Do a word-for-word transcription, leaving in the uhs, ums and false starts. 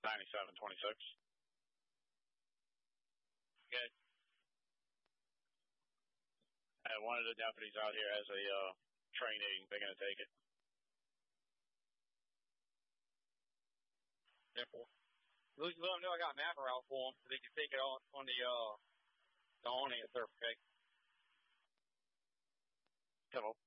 ninety-seven twenty-six. Good. And one of the deputies out here has a uh, trainee. They're going to take it. Therefore, let them know I got a mapper out for them so they can take it on, on the, uh, the awning if they're okay. Hello.